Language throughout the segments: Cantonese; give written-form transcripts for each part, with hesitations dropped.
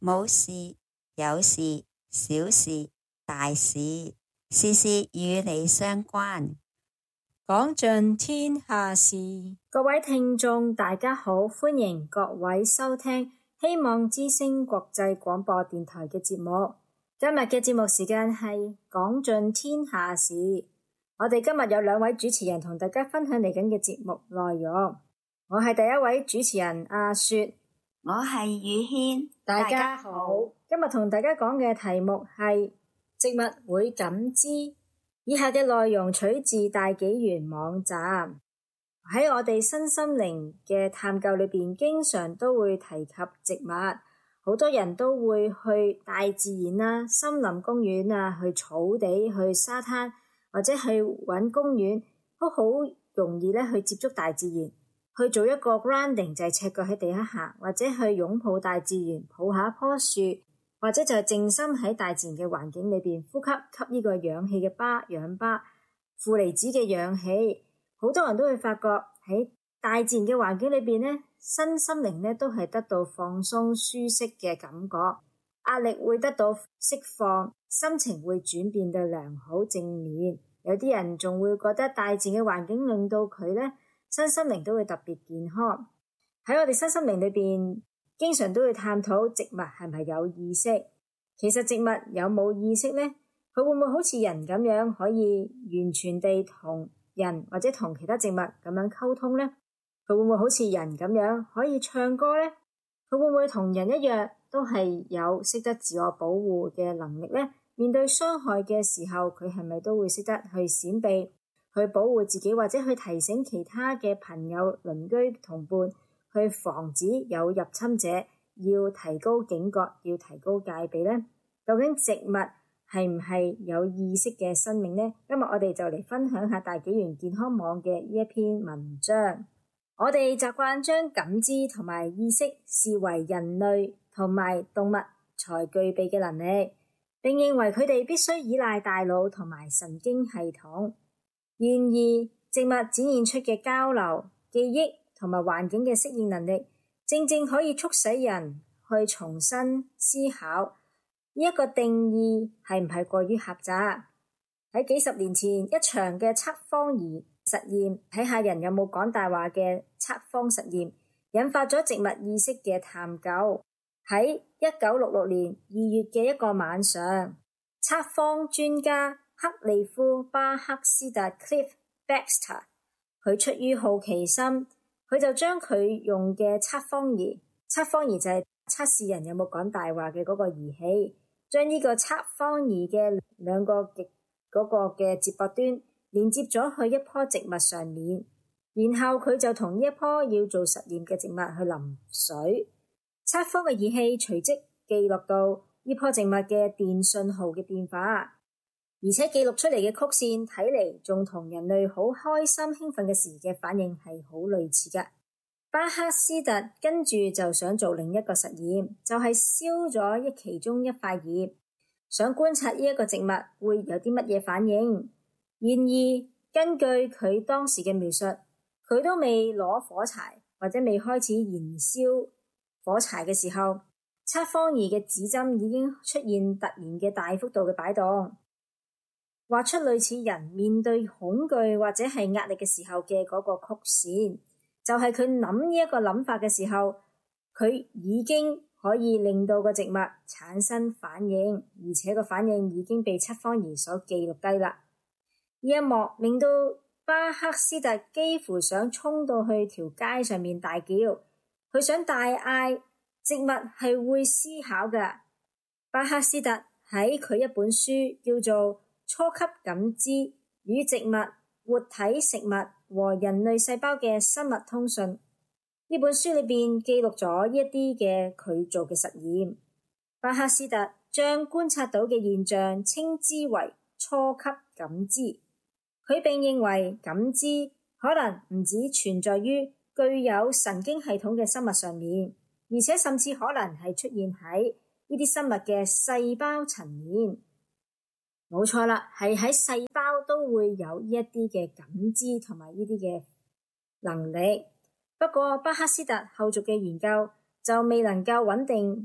冇事、有事、小事、大事，事事與你相關。 講盡天下事。各位聽眾大家好，歡迎各位收聽希望之聲國際廣播電台嘅節目。今日嘅節目時間係講盡天下事。我哋今日有兩位主持人同大家分享嚟緊嘅節目內容。我係第一位主持人阿雪， 我係宇軒， 大家好。今日同大家講嘅題目係植物會感知。以下嘅內容取自大紀元網站。喺我哋身心靈嘅探究裏邊，經常都會提及植物。好多人都會去大自然啦、森林公園啊、去草地、去沙灘或者去揾公園，都好容易咧去接觸大自然，去做一個 grounding， 就係赤腳喺地下行，或者去擁抱大自然，抱下一棵樹，或者就係靜心喺大自然嘅環境裏邊呼吸呢個氧氣嘅氧吧、負離子嘅氧氣。好多人都會發覺喺大自然嘅環境裏邊咧，身心靈咧都係得到放鬆舒適嘅感覺，壓力會得到釋放，心情會轉變到良好正面。有啲人仲會覺得大自然嘅環境令到佢咧身心靈都會特別健康。喺我哋身心靈裏邊，經常都會探討植物係咪有意識。其實植物有冇意識呢？佢會唔會好似人咁樣可以完全地同人或者同其他植物咁樣溝通呢？佢會唔會好似人咁樣可以唱歌呢？佢會唔會同人一樣都係有識得自我保護嘅能力呢？面對傷害嘅時候，佢係咪都會識得去閃避，去保護自己，或者去提醒其他嘅朋友、鄰居、同伴，去防止有入侵者，要提高警覺，要提高戒備呢？究竟植物係唔係有意識嘅生命呢？今日我哋就嚟分享下大紀元健康網嘅呢一篇文章。我哋習慣將感知同埋意識視為人類同埋動物才具備嘅能力，並認為佢哋必須依賴大腦同埋神經系統。然而，植物展現出嘅交流、記憶同埋環境嘅適應能力，正正可以促使人去重新思考呢一個定義係唔係過於狹窄。喺幾十年前，一場嘅測謊儀實驗，睇下人有冇講大話嘅測謊實驗，引發咗植物意識嘅探究。喺1966年2月嘅一個晚上，測謊專家克利夫巴克斯特 Cliff Baxter， 佢出於好奇心，佢就將佢用嘅測謊儀就係測試人有冇講大話嘅嗰個儀器，將呢個測謊儀嘅兩個極嗰個嘅接駁端連接咗去一棵植物上面，然後佢就同呢一棵要做實驗嘅植物去淋水。測謊嘅儀器隨即記錄到呢棵植物嘅電信號嘅變化，而且記錄出嚟嘅曲線睇嚟仲同人類好開心興奮嘅時嘅反應係好類似嘅。巴克斯特跟住就想做另一個實驗，就係燒咗其中一塊葉，想觀察呢一個植物會有啲乜嘢反應。然而根據佢當時嘅描述，佢都未攞火柴或者未開始燃燒火柴嘅時候，測謊儀嘅指針已經出現突然嘅大幅度嘅擺動，畫出類似人面對恐懼或者係壓力嘅時候嘅嗰個曲線。就係佢諗呢一個諗法嘅時候，佢已經可以令到個植物產生反應，而且個反應已經被測謊儀所記錄低啦。呢一幕令到巴克斯特幾乎想衝到去條街上面大叫，佢想大嗌植物係會思考嘅。巴克斯特喺佢一本書叫做《初級感知與植物、活體食物和人類細胞嘅生物通訊》呢本書裏邊記錄咗一啲嘅佢做嘅實驗。巴克斯特將觀察到嘅現象稱之為初級感知。佢並認為感知可能唔止存在於具有神經系統嘅生物上面，而且甚至可能係出現喺呢啲生物嘅細胞層面。冇錯啦，係喺細胞都會有呢一啲嘅感知同埋呢啲嘅能力。不過巴克斯特後續嘅研究就未能夠穩定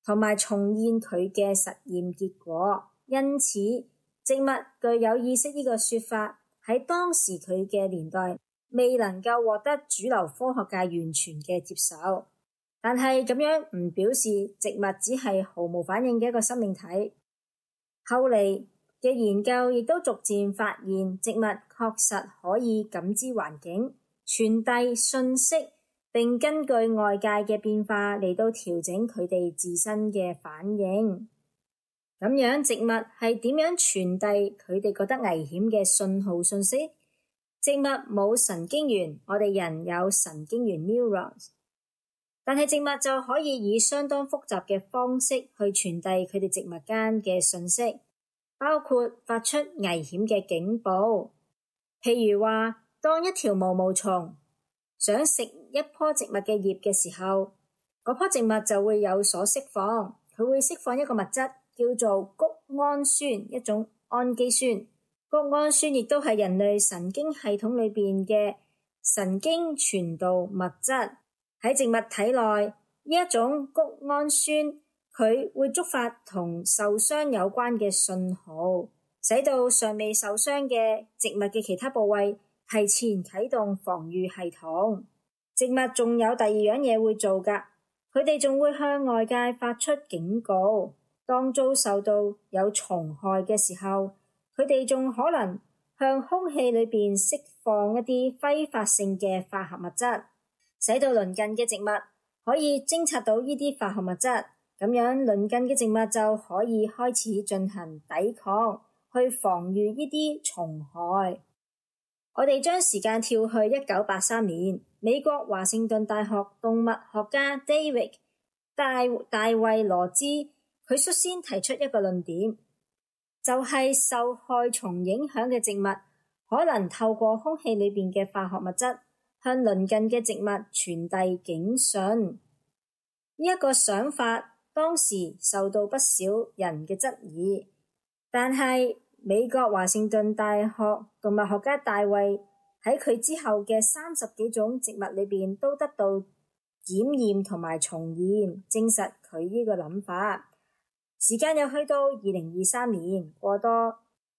同埋重現佢嘅實驗結果。因此，植物具有意識呢個說法喺當時佢嘅年代未能夠獲得主流科學界完全嘅接受。但係咁樣唔表示植物只係毫無反應嘅一個生命體。後嚟嘅研究亦都逐漸發現，植物確實可以感知環境、傳遞訊息，並根據外界嘅變化嚟到調整佢哋自身嘅反應。咁樣植物係點樣傳遞佢哋覺得危險嘅信號訊息？植物冇神經元，我哋人有神經元 neurons， 但係植物就可以以相當複雜嘅方式去傳遞佢哋植物間嘅訊息，包括發出危險嘅警報。譬如話，當一條毛毛蟲想食一棵植物嘅葉嘅時候，嗰棵植物就會有所釋放，佢會釋放一個物質叫做谷氨酸，一種氨基酸。谷氨酸亦都係人類神經系統裏邊嘅神經傳導物質。喺植物體內，呢一種谷氨酸佢會觸發同受傷有關嘅信號，使到尚未受傷嘅植物嘅其他部位提前啟動防禦系統。植物仲有第二樣嘢會做㗎，佢哋仲會向外界發出警告。當遭受到有蟲害嘅時候，佢哋仲可能向空氣裏邊釋放一啲揮發性嘅化學物質，使到鄰近嘅植物可以偵察到呢啲化學物質，咁樣鄰近嘅植物就可以開始進行抵抗，去防禦呢啲蟲害。我哋將時間跳去1983年，美國華盛頓大學動物學家 David 大衛羅茲，佢率先提出一個論點，就係受害蟲影響嘅植物可能透過空氣裏邊嘅化學物質向鄰近嘅植物傳遞警訊。呢一個想法當時受到不少人嘅質疑，但係美國華盛頓大學動物學家大衛喺佢之後嘅30幾種植物裏邊都得到檢驗同埋重現，證實佢呢個諗法。時間又去到2023年，過多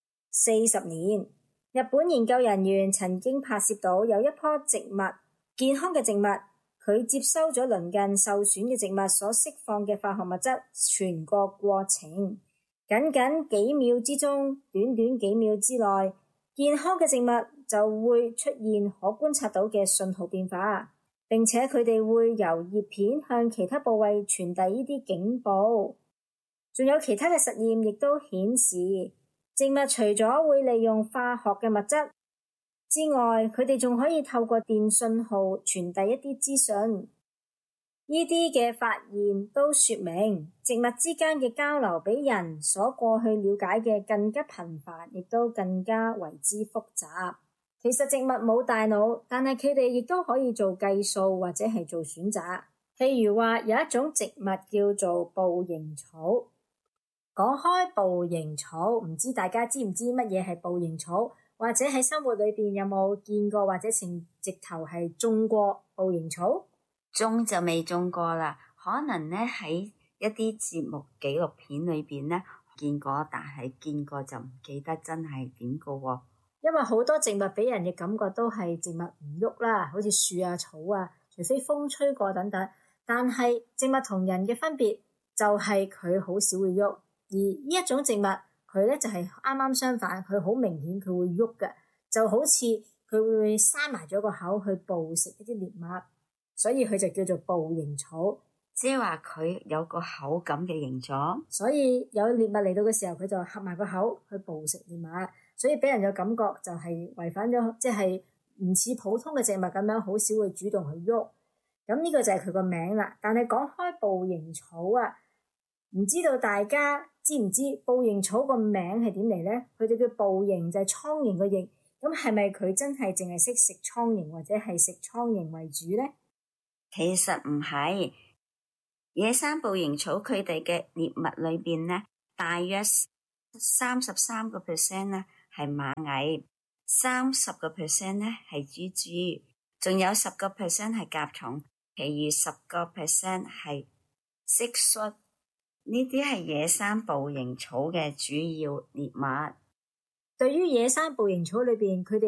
40年，日本研究人員曾經拍攝到有一棵植物，健康嘅植物，佢接收咗鄰近受損嘅植物所釋放嘅化學物質全個過程，僅幾秒之中，短幾秒之內，健康嘅植物就會出現可觀察到嘅信號變化，並且佢哋會由葉片向其他部位傳遞呢啲警報。仲有其他嘅實驗亦都顯示，植物除咗會利用化學嘅物質之外，佢哋仲可以透過電信號傳遞一啲資訊。呢啲嘅發現都說明植物之間嘅交流比人所過去了解嘅更加頻繁，亦都更加為之複雜。其實植物冇大腦，但係佢哋亦都可以做計數或者係做選擇。譬如話有一種植物叫做捕蠅草。講開捕蠅草，唔知大家知唔知乜嘢係捕蠅草，或者喺生活裏邊有冇見過，或者直頭係種過捕蠅草？ 種就未種過啦，可能咧喺一啲節目紀錄片裏邊咧見過，但係見過就唔記得真係點個喎。 因為好多植物俾人嘅感覺都係植物唔喐啦，好似樹啊、草啊，除非風吹過等等。但係植物同人嘅分別就係佢好少會喐。而呢一種植物，佢咧就係啱啱相反，佢好明顯佢會喐嘅，就好似佢會閂埋咗個口去捕食一啲獵物，所以佢就叫做捕蠅草。 即係話佢有個口咁嘅形狀， 所以有獵物嚟到嘅時候，佢就合埋個口去捕食獵物，所以俾人嘅感覺就係違反咗，即係唔似普通嘅植物咁樣，好少會主動去喐。咁呢個就係佢個名啦。但係講開捕蠅草啊，唔知道大家知唔知捕蠅草個名係點嚟呢？佢哋叫捕蠅就係蒼蠅個蠅，咁係咪佢真係淨係識食蒼蠅或者係食蒼蠅為主呢？ 其實唔係，野生捕蠅草佢哋嘅獵物裏邊呢，大約33% 呢係螞蟻，30% 呢係蜘蛛，仲有10% 係甲蟲，其餘10% 係蟋蟀。 呢啲係野生捕蠅草嘅主要獵物。 對於野生捕蠅草裏邊，佢哋